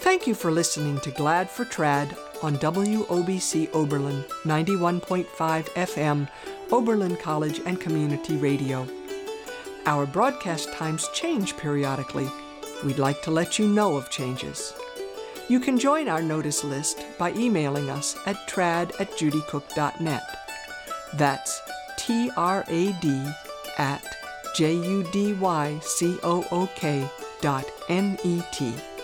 Thank you for listening to Glad for Trad on WOBC Oberlin 91.5 FM, Oberlin College and Community Radio. Our broadcast times change periodically. We'd like to let you know of changes. You can join our notice list by emailing us at trad@judycook.net. That's TRAD@JUDYCOOK.net.